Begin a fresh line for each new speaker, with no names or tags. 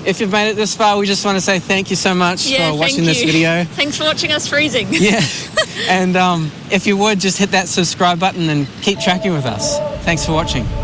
if you've made it this far, we just want to say thank you so much for watching this video.
Thanks for watching us freezing.
Yeah. And if you would, just hit that subscribe button and keep tracking with us. Thanks for watching.